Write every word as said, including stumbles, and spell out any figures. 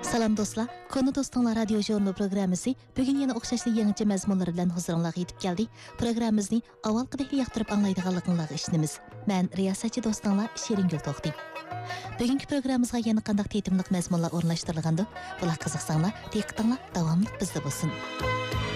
Salam dostlar, Konu Dostlar radyo jurnalı programmasi bugün yana o'xshashli yangicha mazmunlar bilan huzuringizga yetib keldi. Programmamizni avvalgidek yoqtirib anglaydiganligingizga ishonamiz. Men riyosatchi do'stlar Sheriнгul To'xti. Bugungi programmamizga yana qanday tetimliq mazmunlar o'rnashtirilgandi? Bular qiziqsanglar, diqqatinglar davomli bizda bo'lsin.